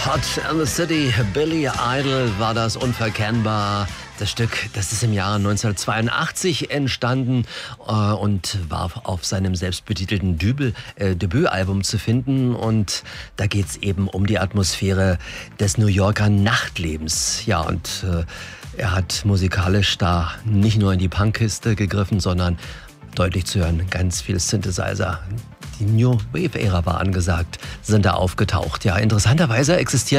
Hot in the City, Billy Idol war das, unverkennbar. Das Stück, das ist im Jahre 1982 entstanden und war auf seinem selbstbetitelten Debütalbum zu finden. Und da geht es eben um die Atmosphäre des New Yorker Nachtlebens. Ja, und er hat musikalisch da nicht nur in die Punkkiste gegriffen, sondern deutlich zu hören, ganz viel Synthesizer. Die New Wave-Ära war angesagt, sind da aufgetaucht. Ja, interessanterweise existiert